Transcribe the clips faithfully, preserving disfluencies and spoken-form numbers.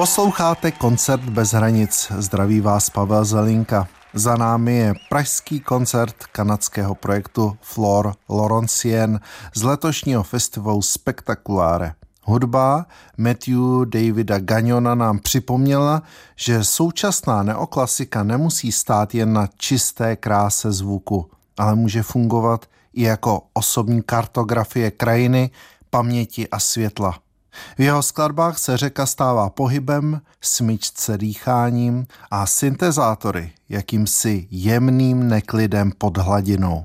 Posloucháte Koncert bez hranic. Zdraví vás Pavel Zelinka. Za námi je pražský koncert kanadského projektu Flore Laurentienne z letošního festivalu Spectacular. Hudba Matthew Davida Gagnona nám připomněla, že současná neoklasika nemusí stát jen na čisté kráse zvuku, ale může fungovat i jako osobní kartografie krajiny, paměti a světla. V jeho skladbách se řeka stává pohybem, smyčce dýcháním a syntezátory jakýmsi jemným neklidem pod hladinou.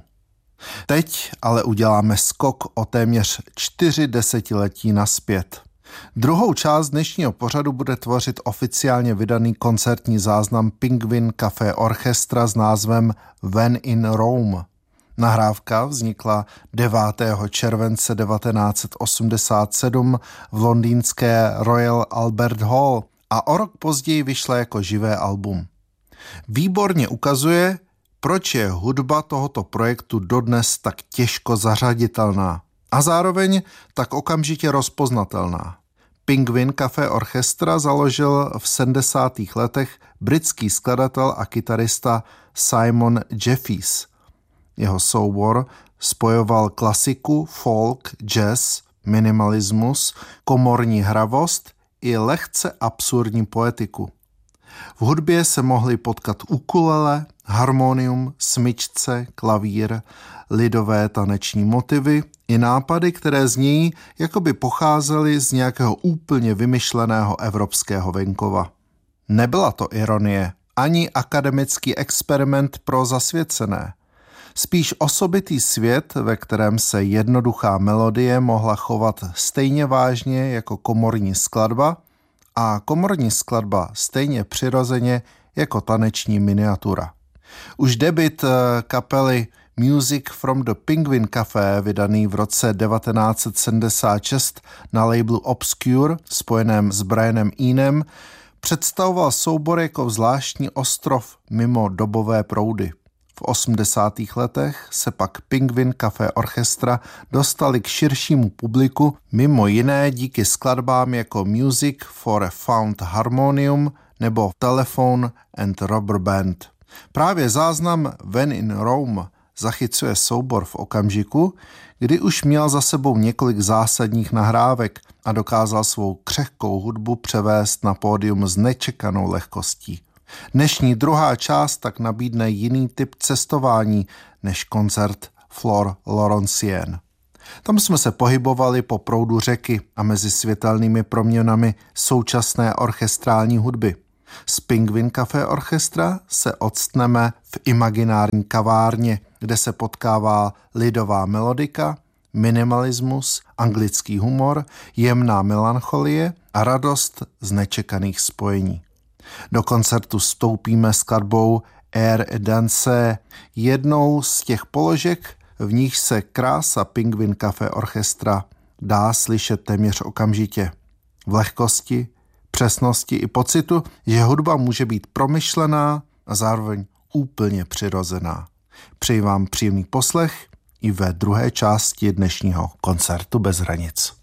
Teď ale uděláme skok o téměř čtyři desetiletí nazpět. Druhou část dnešního pořadu bude tvořit oficiálně vydaný koncertní záznam Penguin Cafe Orchestra s názvem When in Rome. Nahrávka vznikla devátého července devatenáct set osmdesát sedm v londýnské Royal Albert Hall a o rok později vyšla jako živé album. Výborně ukazuje, proč je hudba tohoto projektu dodnes tak těžko zařaditelná a zároveň tak okamžitě rozpoznatelná. Penguin Cafe Orchestra založil v sedmdesátých letech britský skladatel a kytarista Simon Jefferies. Jeho soubor spojoval klasiku, folk, jazz, minimalismus, komorní hravost i lehce absurdní poetiku. V hudbě se mohly potkat ukulele, harmonium, smyčce, klavír, lidové taneční motivy i nápady, které znějí, jako by pocházely z nějakého úplně vymyšleného evropského venkova. Nebyla to ironie, ani akademický experiment pro zasvěcené. Spíš osobitý svět, ve kterém se jednoduchá melodie mohla chovat stejně vážně jako komorní skladba a komorní skladba stejně přirozeně jako taneční miniatura. Už debut kapely Music from the Penguin Cafe, vydaný v roce devatenáct set sedmdesát šest na labelu Obscure, spojeném s Brianem Enoem, představoval soubor jako zvláštní ostrov mimo dobové proudy. V osmdesátých letech se pak Penguin Cafe Orchestra dostali k širšímu publiku, mimo jiné díky skladbám jako Music for a Found Harmonium nebo Telephone and Rubber Band. Právě záznam When in Rome zachycuje soubor v okamžiku, kdy už měl za sebou několik zásadních nahrávek a dokázal svou křehkou hudbu převést na pódium s nečekanou lehkostí. Dnešní druhá část tak nabídne jiný typ cestování než koncert Flore Laurentienne. Tam jsme se pohybovali po proudu řeky a mezi světelnými proměnami současné orchestrální hudby. Z Penguin Cafe Orchestra se odstneme v imaginární kavárně, kde se potkává lidová melodika, minimalismus, anglický humor, jemná melancholie a radost z nečekaných spojení. Do koncertu vstoupíme skladbou Air et Danse, jednou z těch položek, v nich se krása Penguin Cafe Orchestra dá slyšet téměř okamžitě. V lehkosti, přesnosti i pocitu, že hudba může být promyšlená a zároveň úplně přirozená. Přeji vám příjemný poslech i ve druhé části dnešního koncertu bez hranic.